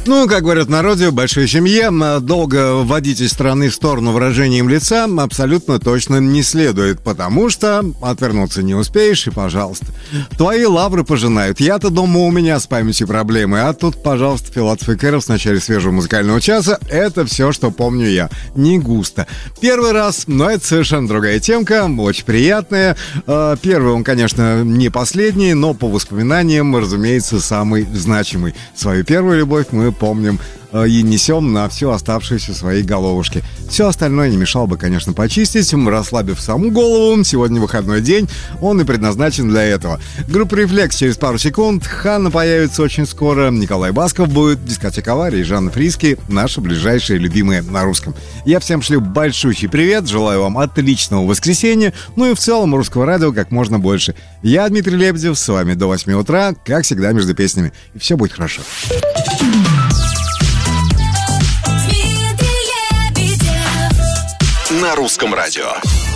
Ну, как говорят в народе, в большой семье долго вводить из стороны в сторону выражением лица абсолютно точно не следует, потому что отвернуться не успеешь, и пожалуйста. Твои лавры пожинают. Я-то дома у меня с памятью проблемы, а тут, пожалуйста, Филатов и Кэров в начале свежего музыкального часа. Это все, что помню я. Не густо. Первый раз, но это совершенно другая темка, очень приятная. Первый он, конечно, не последний, но по воспоминаниям, разумеется, самый значимый. Свою первую любовь мы помним и несем на всю оставшуюся своей головушке. Все остальное не мешало бы, конечно, почистить, расслабив саму голову. Сегодня выходной день, он и предназначен для этого. Группа «Рефлекс» через пару секунд, Ханна появится очень скоро, Николай Басков будет, дискотека «Авария» и Жанна Фриски, наши ближайшие любимые на русском. Я всем шлю большущий привет, желаю вам отличного воскресенья, ну и в целом русского радио как можно больше. Я Дмитрий Лебедев, с вами до 8 утра, как всегда между песнями, и все будет хорошо. На русском радио.